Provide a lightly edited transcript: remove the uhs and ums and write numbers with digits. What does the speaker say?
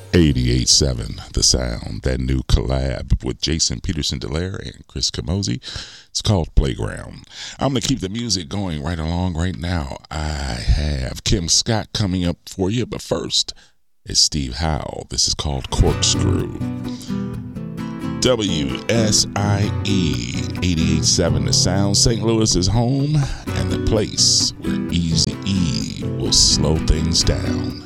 88.7 The Sound, that new collab with Jason Peterson Delaire and Chris Camozzi. It's called Playground. I'm going to keep the music going right along right now. I have Kim Scott coming up for you, but first, it's Steve Howe. This is called Corkscrew. WSIE 88.7 The Sound, St. Louis is home and the place where Easy E will slow things down.